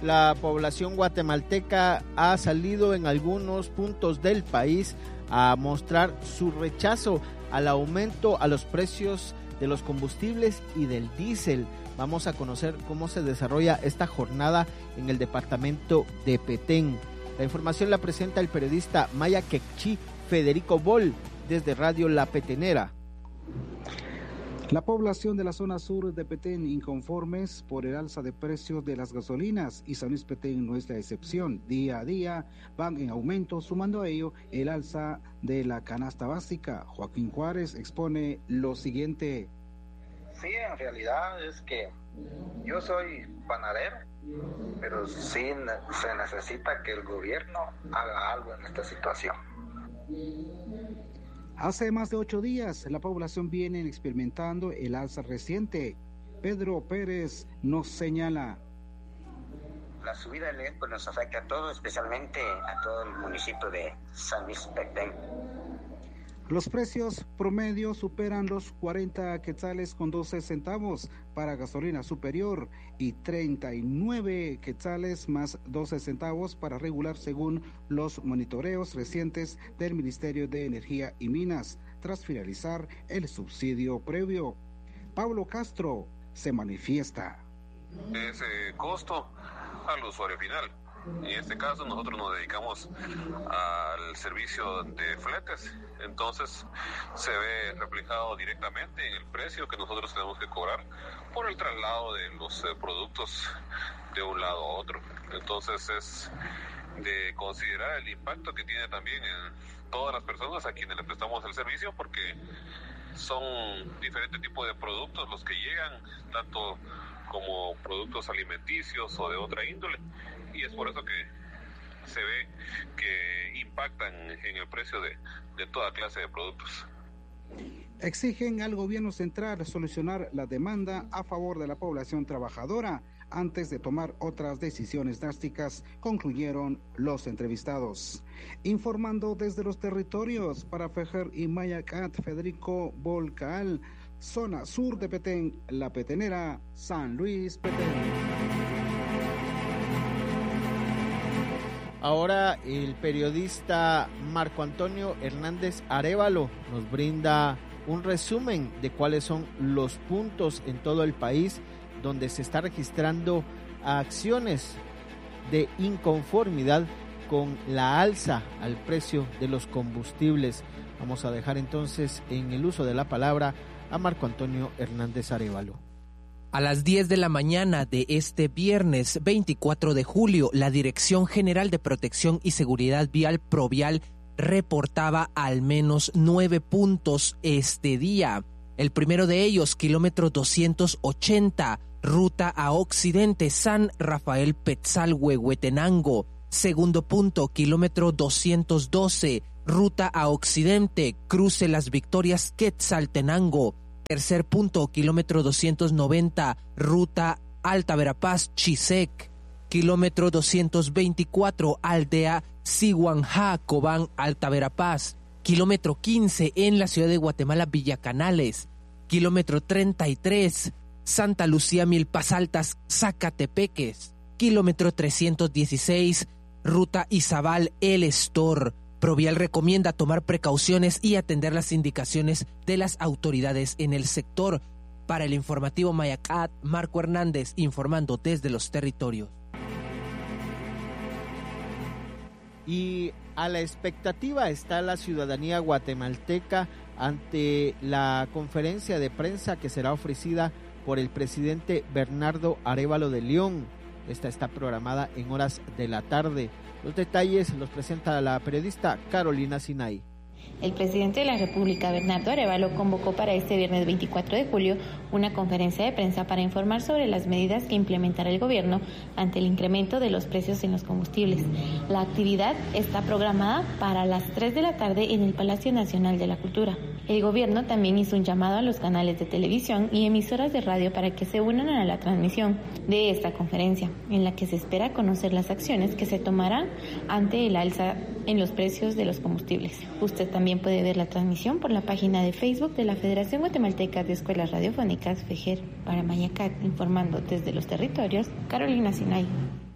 la población guatemalteca ha salido en algunos puntos del país a mostrar su rechazo al aumento a los precios de los combustibles y del diésel. Vamos a conocer cómo se desarrolla esta jornada en el departamento de Petén. La información la presenta el periodista maya quechí Federico Bol desde Radio La Petenera. La población de la zona sur de Petén inconformes por el alza de precios de las gasolinas, y San Luis Petén no es la excepción. Día a día van en aumento, sumando a ello el alza de la canasta básica. Joaquín Juárez expone lo siguiente. Sí, en realidad es que yo soy panadero, pero sí se necesita que el gobierno haga algo en esta situación. Hace más de 8 días, la población viene experimentando el alza reciente. Pedro Pérez nos señala. La subida del ley pues nos afecta a todos, especialmente a todo el municipio de San Luis Petén. Los precios promedio superan los 40 quetzales con 12 centavos para gasolina superior y 39 quetzales más 12 centavos para regular, según los monitoreos recientes del Ministerio de Energía y Minas, tras finalizar el subsidio previo. Pablo Castro se manifiesta. Ese costo al usuario final. En este caso nosotros nos dedicamos al servicio de fletes, entonces se ve reflejado directamente en el precio que nosotros tenemos que cobrar por el traslado de los productos de un lado a otro. Entonces es de considerar el impacto que tiene también en todas las personas a quienes le prestamos el servicio, porque son diferentes tipos de productos los que llegan, tanto como productos alimenticios o de otra índole, y es por eso que se ve que impactan en el precio de toda clase de productos. Exigen al gobierno central solucionar la demanda a favor de la población trabajadora antes de tomar otras decisiones drásticas, concluyeron los entrevistados. Informando desde los territorios para Fejer y Mayacat, Federico Volcaal, zona sur de Petén, La Petenera, San Luis, Petén. Ahora el periodista Marco Antonio Hernández Arévalo nos brinda un resumen de cuáles son los puntos en todo el país donde se está registrando acciones de inconformidad con la alza al precio de los combustibles. Vamos a dejar entonces en el uso de la palabra a Marco Antonio Hernández Arévalo. A las 10 de la mañana de este viernes 24 de julio, la Dirección General de Protección y Seguridad Vial Provial reportaba al menos 9 puntos este día. El primero de ellos, kilómetro 280, ruta a Occidente, San Rafael Petzalhue, Huetenango. Segundo punto, kilómetro 212, ruta a Occidente, cruce Las Victorias, Quetzaltenango. Tercer punto, kilómetro 290, ruta Alta Verapaz, Chisec. Kilómetro 224, aldea Siguanjá, Cobán, Alta Verapaz. Kilómetro 15, en la ciudad de Guatemala, Villacanales. Kilómetro 33, Santa Lucía, Milpas Altas, Zacatepeques. Kilómetro 316, ruta Izabal, El Estor. Provial recomienda tomar precauciones y atender las indicaciones de las autoridades en el sector. Para el informativo Mayacat, Marco Hernández informando desde los territorios. Y a la expectativa está la ciudadanía guatemalteca ante la conferencia de prensa que será ofrecida por el presidente Bernardo Arévalo de León. Esta está programada en horas de la tarde. Los detalles los presenta la periodista Carolina Sinay. El presidente de la República, Bernardo Arévalo, convocó para este viernes 24 de julio una conferencia de prensa para informar sobre las medidas que implementará el gobierno ante el incremento de los precios en los combustibles. La actividad está programada para las 3 de la tarde en el Palacio Nacional de la Cultura. El gobierno también hizo un llamado a los canales de televisión y emisoras de radio para que se unan a la transmisión de esta conferencia, en la que se espera conocer las acciones que se tomarán ante el alza en los precios de los combustibles. Usted también puede ver la transmisión por la página de Facebook de la Federación Guatemalteca de Escuelas Radiofónicas, FEJER. Para Mayacat, informando desde los territorios, Carolina Sinay.